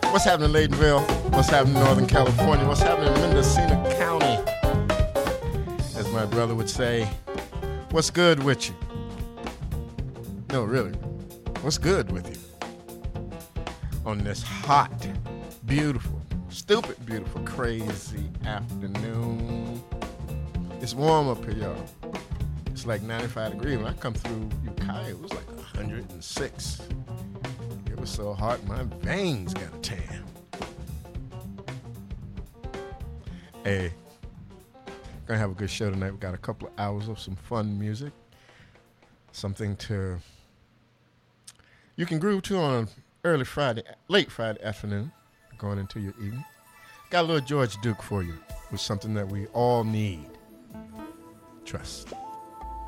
What's happening in Laytonville? What's happening in Northern California? What's happening in Mendocino County? As my brother would say, what's good with you? No, really, what's good with you? On this hot, beautiful, stupid, beautiful, crazy afternoon. It's warm up here, y'all. It's like 95 degrees. When I come through Ukiah, it was like 106. It was so hot, my veins got a tan. Hey, gonna have a good show tonight. We got a couple of hours of some fun music. Something you can groove to on late Friday afternoon, going into your evening. Got a little George Duke for you with something that we all need. Trust.